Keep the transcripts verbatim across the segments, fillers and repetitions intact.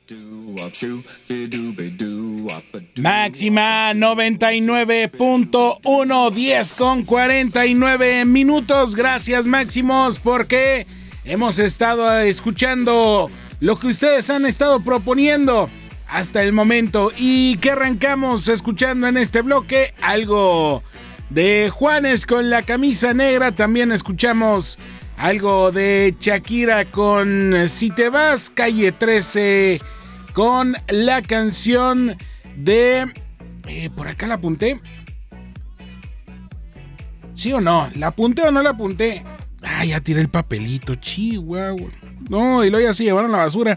Máxima noventa y nueve punto uno, diez con cuarenta y nueve minutos. Gracias, Máximos, porque hemos estado escuchando lo que ustedes han estado proponiendo hasta el momento. Y que arrancamos escuchando en este bloque algo de Juanes con La Camisa Negra. También escuchamos algo de Shakira con Si Te Vas, Calle trece con la canción de... Eh, por acá la apunté. ¿Sí o no? ¿La apunté o no la apunté? Ah, ya tiré el papelito, chihuahua. No, y luego ya se llevaron la basura.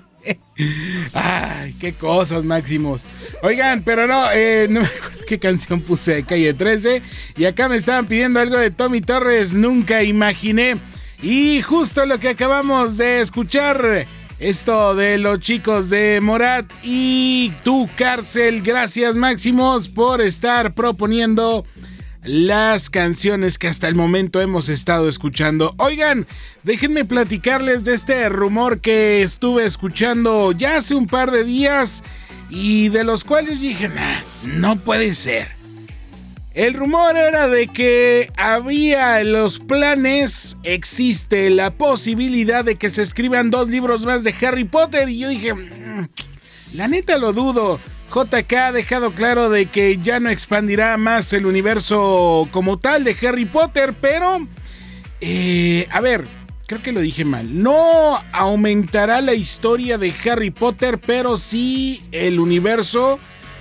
Ay, qué cosas, Máximos. Oigan, pero no, eh, no me acuerdo qué canción puse de Calle trece. Y acá me estaban pidiendo algo de Tommy Torres, Nunca Imaginé. Y justo lo que acabamos de escuchar, esto de los chicos de Morat y Tu Cárcel. Gracias, Máximos, por estar proponiendo las canciones que hasta el momento hemos estado escuchando. Oigan, déjenme platicarles de este rumor que estuve escuchando ya hace un par de días y de los cuales dije, nah, no puede ser. El rumor era de que había los planes, existe la posibilidad de que se escriban dos libros más de Harry Potter. Y yo dije, mmm, la neta lo dudo. J K ha dejado claro de que ya no expandirá más el universo como tal de Harry Potter, pero, eh, a ver, creo que lo dije mal. No aumentará la historia de Harry Potter, pero sí el universo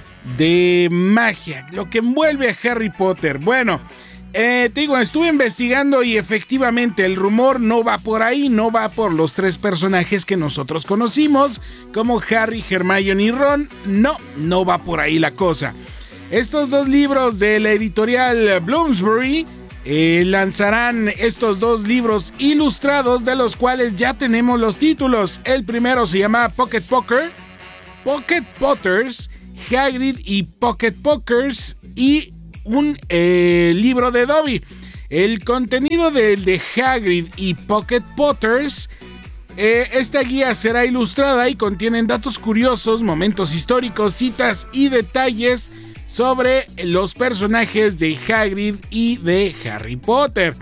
de magia, lo que envuelve a Harry Potter. Bueno, eh, te digo, estuve investigando y efectivamente el rumor no va por ahí, no va por los tres personajes que nosotros conocimos, como Harry, Hermione y Ron. No, no va por ahí la cosa. Estos dos libros de la editorial Bloomsbury eh, lanzarán estos dos libros ilustrados, de los cuales ya tenemos los títulos. El primero se llama Pocket Poker, Pocket Potters, Hagrid y Pocket Pokers, y un eh, libro de Dobby. El contenido del de Hagrid y Pocket Potters, eh, esta guía será ilustrada y contienen datos curiosos, momentos históricos, citas y detalles sobre los personajes de Hagrid y de Harry Potter.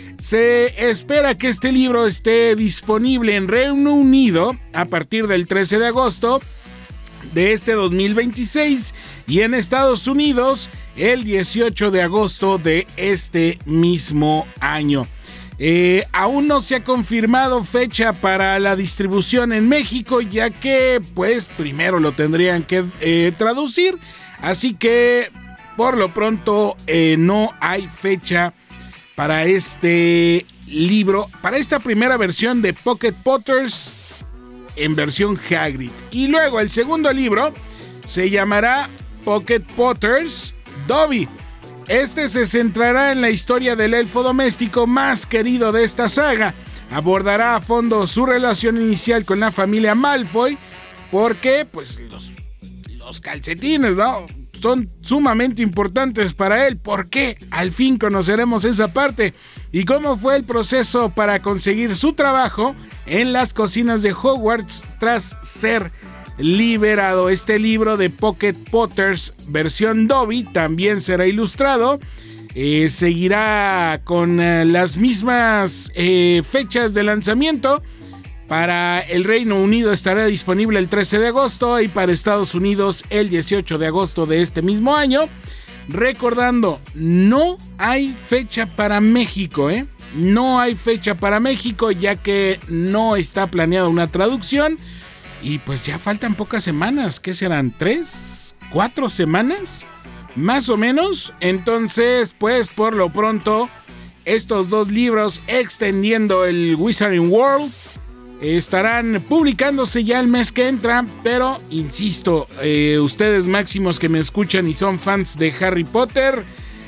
Se espera que este libro esté disponible en Reino Unido a partir del trece de agosto de este dos mil veintiséis y en Estados Unidos el dieciocho de agosto de este mismo año. Eh, aún no se ha confirmado fecha para la distribución en México, ya que pues primero lo tendrían que eh, traducir, así que por lo pronto eh, no hay fecha para este libro, para esta primera versión de Pocket Potters en versión Hagrid. Y luego el segundo libro se llamará Pocket Potters Dobby. Este se centrará en la historia del elfo doméstico más querido de esta saga. Abordará a fondo su relación inicial con la familia Malfoy, porque pues los, los calcetines, ¿no?, son sumamente importantes para él. ¿Por qué? Al fin conoceremos esa parte. Y cómo fue el proceso para conseguir su trabajo en las cocinas de Hogwarts tras ser liberado. Este libro de Pocket Potters versión Dobby también será ilustrado. Eh, seguirá con eh, las mismas eh, fechas de lanzamiento. Para el Reino Unido estará disponible el trece de agosto y para Estados Unidos el dieciocho de agosto de este mismo año. Recordando, no hay fecha para México, ¿eh? No hay fecha para México, ya que no está planeada una traducción. Y pues ya faltan pocas semanas. ¿Qué serán? ¿Tres? ¿Cuatro semanas? Más o menos. Entonces, pues por lo pronto, estos dos libros extendiendo el Wizarding World estarán publicándose ya el mes que entra, pero insisto, eh, ustedes Máximos que me escuchan y son fans de Harry Potter,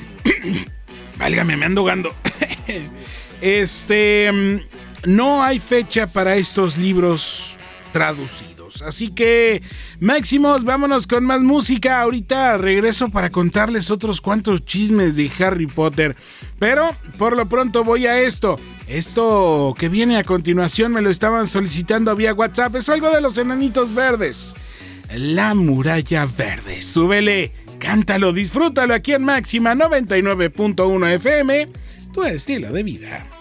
válgame, me ando ahogando. este, no hay fecha para estos libros traducidos, así que Máximos, vámonos con más música. Ahorita regreso para contarles otros cuantos chismes de Harry Potter, pero por lo pronto voy a esto. Esto que viene a continuación me lo estaban solicitando vía WhatsApp. Es algo de los Enanitos Verdes. La Muralla Verde. Súbele, cántalo, disfrútalo aquí en Máxima noventa y nueve punto uno F M, tu estilo de vida.